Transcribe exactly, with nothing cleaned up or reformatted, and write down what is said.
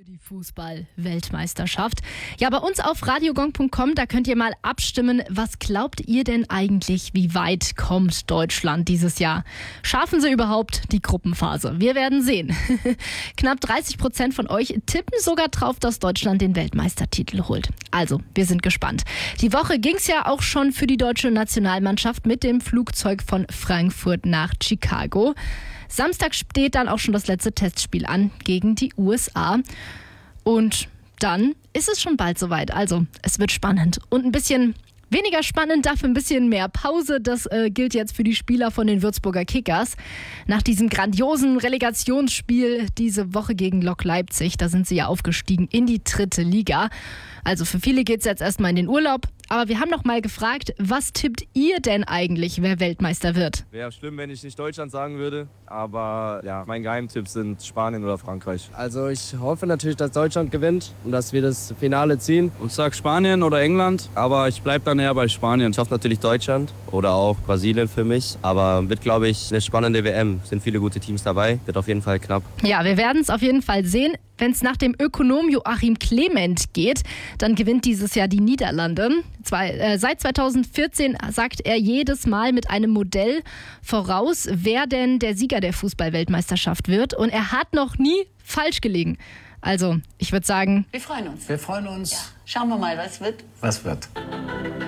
die Fußball-Weltmeisterschaft. Ja, bei uns auf radiogong punkt com, da könnt ihr mal abstimmen, was glaubt ihr denn eigentlich, wie weit kommt Deutschland dieses Jahr? Schaffen sie überhaupt die Gruppenphase? Wir werden sehen. Knapp dreißig Prozent von euch tippen sogar drauf, dass Deutschland den Weltmeistertitel holt. Also, wir sind gespannt. Die Woche ging es ja auch schon für die deutsche Nationalmannschaft mit dem Flugzeug von Frankfurt nach Chicago. Samstag steht dann auch schon das letzte Testspiel an gegen die U S A. Und dann ist es schon bald soweit. Also, es wird spannend. Und ein bisschen weniger spannend, dafür ein bisschen mehr Pause. Das äh, gilt jetzt für die Spieler von den Würzburger Kickers. Nach diesem grandiosen Relegationsspiel diese Woche gegen Lok Leipzig, da sind sie ja aufgestiegen in die dritte Liga. Also für viele geht es jetzt erstmal in den Urlaub. Aber wir haben noch mal gefragt, was tippt ihr denn eigentlich, wer Weltmeister wird? Wäre schlimm, wenn ich nicht Deutschland sagen würde. Aber ja, mein Geheimtipp sind Spanien oder Frankreich. Also ich hoffe natürlich, dass Deutschland gewinnt und dass wir das Finale ziehen. Und sag Spanien oder England, aber ich bleibe dann eher bei Spanien. Ich hoffe natürlich Deutschland oder auch Brasilien für mich. Aber wird, glaube ich, eine spannende W M. Sind viele gute Teams dabei. Wird auf jeden Fall knapp. Ja, wir werden es auf jeden Fall sehen. Wenn es nach dem Ökonom Joachim Clement geht, dann gewinnt dieses Jahr die Niederlande. Zwei, äh, seit zweitausendvierzehn sagt er jedes Mal mit einem Modell voraus, wer denn der Sieger der Fußball-Weltmeisterschaft wird. Und er hat noch nie falsch gelegen. Also, ich würde sagen... Wir freuen uns. Wir freuen uns. Ja. Schauen wir mal, was wird. Was wird.